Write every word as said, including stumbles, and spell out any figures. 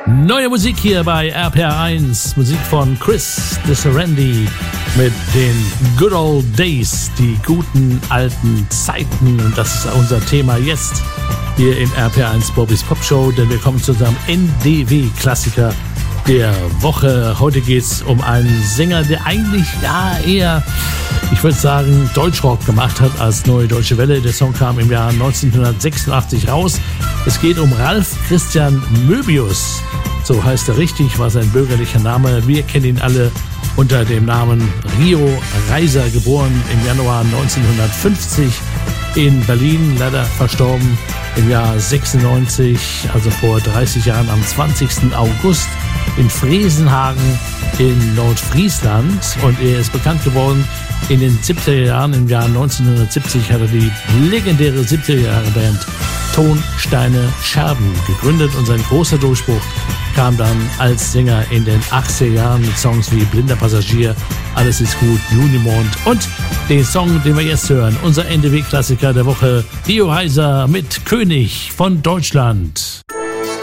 Neue Musik hier bei R P R eins, Musik von Chris DeSerendi mit den Good Old Days, die guten alten Zeiten. Und das ist unser Thema jetzt hier in R P R eins Bobby's Pop Show, denn wir kommen zu unserem N D W-Klassiker der Woche. Heute geht es um einen Sänger, der eigentlich ja eher, ich würde sagen, Deutschrock gemacht hat als Neue Deutsche Welle. Der Song kam im Jahr neunzehnhundertsechsundachtzig raus. Es geht um Ralf Christian Möbius. So heißt er richtig, war sein bürgerlicher Name. Wir kennen ihn alle unter dem Namen Rio Reiser, geboren im Januar neunzehnhundertfünfzig in Berlin, leider verstorben im Jahr sechsundneunzig, also vor dreißig Jahren am zwanzigsten August in Fresenhagen in Nordfriesland. Und er ist bekannt geworden in den siebziger Jahren. Im Jahr neunzehnhundertsiebzig hat er die legendäre siebziger Jahre Band Tonsteine Scherben gegründet und sein großer Durchbruch kam dann als Sänger in den achtziger Jahren mit Songs wie Blinder Passagier, Alles ist gut, Junimond und den Song, den wir jetzt hören, unser N D W-Klassiker der Woche, Rio Reiser mit König von Deutschland.